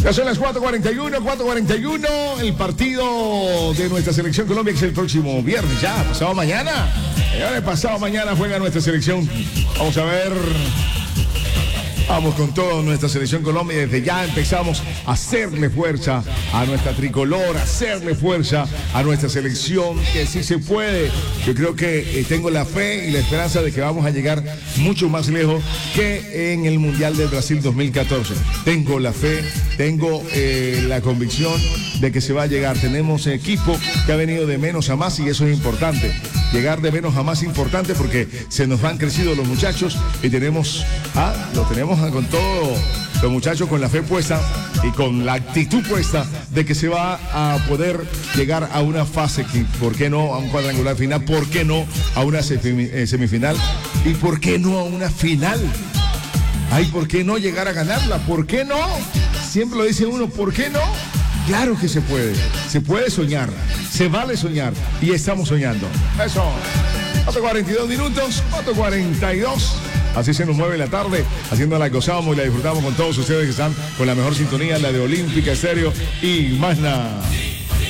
Ya son las 4:41. El partido de nuestra selección Colombia que es el próximo viernes, ya, pasado mañana. Señores, pasado mañana juega nuestra selección. Vamos a ver. Vamos con toda nuestra selección Colombia. Desde ya empezamos a hacerle fuerza a nuestra tricolor, a hacerle fuerza a nuestra selección, que sí se puede. Yo creo que tengo la fe y la esperanza de que vamos a llegar mucho más lejos que en el Mundial del Brasil 2014. Tengo la fe, tengo la convicción de que se va a llegar. Tenemos equipo que ha venido de menos a más y eso es importante. Llegar de menos a más es importante porque se nos han crecido los muchachos y lo tenemos con todos los muchachos con la fe puesta y con la actitud puesta de que se va a poder llegar a una fase, ¿por qué no a un cuadrangular final? ¿Por qué no a una semifinal? ¿Y por qué no a una final? Ay, ¿por qué no llegar a ganarla? ¿Por qué no? Siempre lo dice uno, ¿por qué no? Claro que se puede soñar, se vale soñar y estamos soñando. Eso, 42 42. Así se nos mueve la tarde, haciendo la gozamos y la disfrutamos con todos ustedes que están con la mejor sintonía, la de Olímpica Estéreo y más nada.